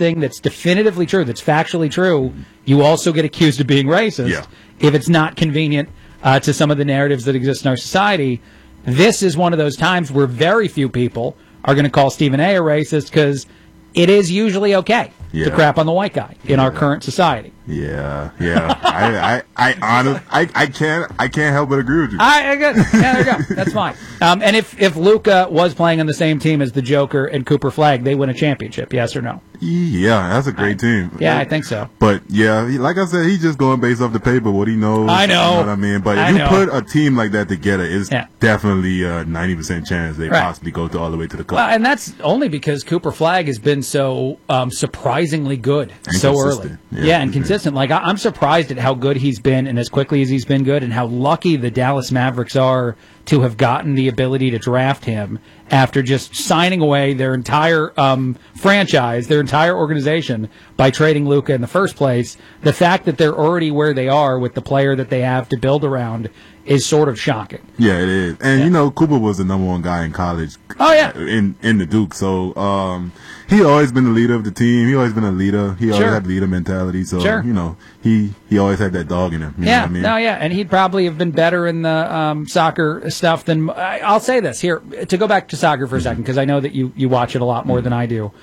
something that's definitively true, that's factually true, you also get accused of being racist if it's not convenient to some of the narratives that exist in our society. This is one of those times where very few people are going to call Stephen A. a racist because it is usually okay to crap on the white guy in our current society. I can't help but agree with you. There you go. That's fine. And if Luka was playing on the same team as the Joker and Cooper Flagg, they win a championship, yes or no? Yeah, that's a great team. Yeah, I think so. But yeah, like I said, he's just going based off the paper, what he knows. I know. You know what I mean? But if you put a team like that together, it's definitely a 90% chance they possibly go all the way to the cup. Well, and that's only because Cooper Flagg has been so surprisingly good and so consistent. early. And consistent. Like, I'm surprised at how good he's been and as quickly as he's been good, and how lucky the Dallas Mavericks are to have gotten the ability to draft him after just signing away their entire franchise, their entire organization, by trading Luka in the first place. The fact that they're already where they are with the player that they have to build around is sort of shocking. Yeah, it is. And, you know, Cooper was the number one guy in college. Oh, yeah. In the Duke. So, he always been the leader of the team. He always been a leader. He always had leader mentality. So, you know, he always had that dog in him. You know what I mean? And he'd probably have been better in the soccer stuff than... I'll say this here, to go back to soccer for a second, because I know that you watch it a lot more than I do.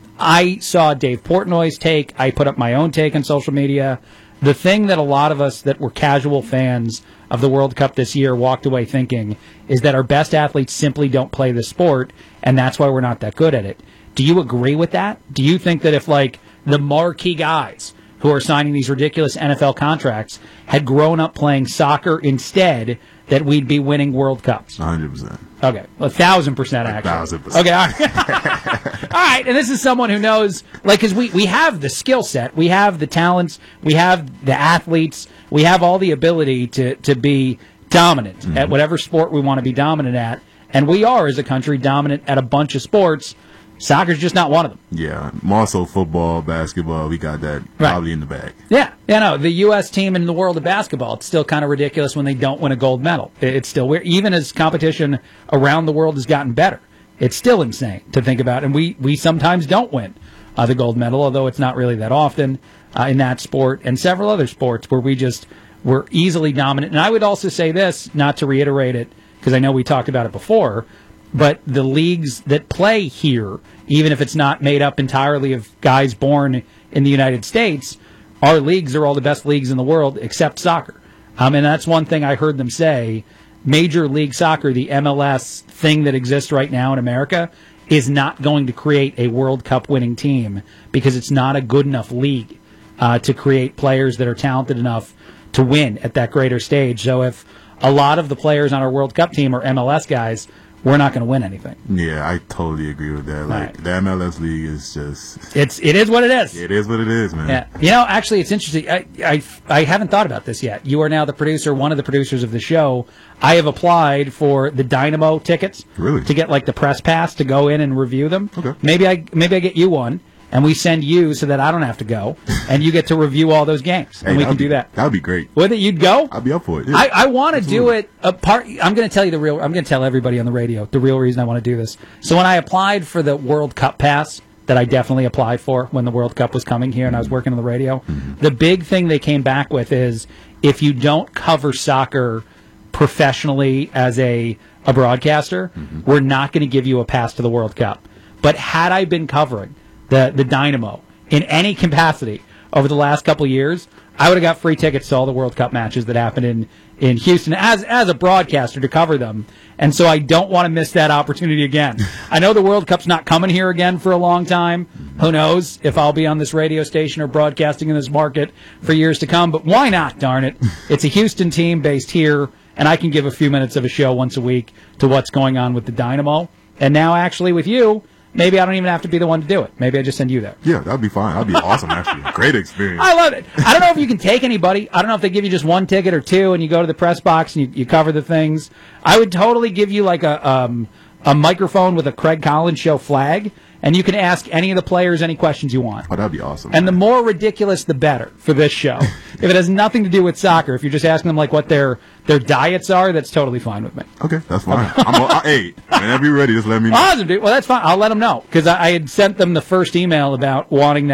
I saw Dave Portnoy's take. I put up my own take on social media. The thing that a lot of us that were casual fans of the World Cup this year walked away thinking is that our best athletes simply don't play the sport, and that's why we're not that good at it. Do you agree with that? Do you think that if, like, the marquee guys who are signing these ridiculous NFL contracts had grown up playing soccer instead, that we'd be winning World Cups? 100%. Okay, 1,000% actually. 1,000%. Okay, all right. All right, and this is someone who knows, like, because we have the skill set, we have the talents, we have the athletes, we have all the ability to be dominant at whatever sport we want to be dominant at, and we are, as a country, dominant at a bunch of sports. Soccer's just not one of them. Yeah, more so football, basketball, we got that probably in the bag. Yeah, the U.S. team in the world of basketball, it's still kind of ridiculous when they don't win a gold medal. It's still weird. Even as competition around the world has gotten better, it's still insane to think about. And we sometimes don't win the gold medal, although it's not really that often in that sport and several other sports where we're easily dominant. And I would also say this, not to reiterate it, because I know we talked about it before, but the leagues that play here, even if it's not made up entirely of guys born in the United States, our leagues are all the best leagues in the world except soccer. And that's one thing I heard them say. Major League Soccer, the MLS thing that exists right now in America, is not going to create a World Cup winning team because it's not a good enough league to create players that are talented enough to win at that greater stage. So if a lot of the players on our World Cup team are MLS guys, we're not going to win anything. Yeah, I totally agree with that. Like, the MLS league is just... It is what it is. It is what it is, man. Yeah. You know, actually, it's interesting. I haven't thought about this yet. You are now the producer, one of the producers of the show. I have applied for the Dynamo tickets. Really? To get, like, the press pass to go in and review them. Okay. Maybe I get you one. And we send you so that I don't have to go, and you get to review all those games, and we can do that. That would be great. Would it? You'd go? I'd be up for it. Yeah. I want to do it. I'm going to tell you I'm going to tell everybody on the radio the real reason I want to do this. So when I applied for the World Cup pass that I definitely applied for when the World Cup was coming here, and I was working on the radio, the big thing they came back with is if you don't cover soccer professionally as a broadcaster, we're not going to give you a pass to the World Cup. But had I been covering the Dynamo in any capacity over the last couple of years, I would have got free tickets to all the World Cup matches that happened in Houston as a broadcaster to cover them. And so I don't want to miss that opportunity again. I know the World Cup's not coming here again for a long time. Who knows if I'll be on this radio station or broadcasting in this market for years to come, but why not, darn it? It's a Houston team based here, and I can give a few minutes of a show once a week to what's going on with the Dynamo. And now actually with you, maybe I don't even have to be the one to do it. Maybe I just send you there. Yeah, that'd be fine. That'd be awesome, actually. Great experience. I love it. I don't know if you can take anybody. I don't know if they give you just one ticket or two, and you go to the press box and you cover the things. I would totally give you like a microphone with a Craig Collins Show flag, and you can ask any of the players any questions you want. Oh, that'd be awesome. And the more ridiculous, the better for this show. If it has nothing to do with soccer, if you're just asking them like what their diets are, that's totally fine with me. Okay, that's fine. Hey, whenever you're ready, just let me know. Awesome, dude. Well, that's fine. I'll let them know because I had sent them the first email about wanting